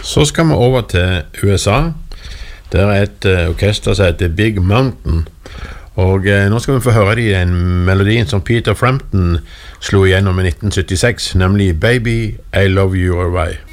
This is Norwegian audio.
Så skal vi over til USA. Der er et orkester som heter Big Mountain. Og nå skal vi få høre den melodien som Peter Frampton slo igjennom i 1976, nemlig Baby, I Love You Away.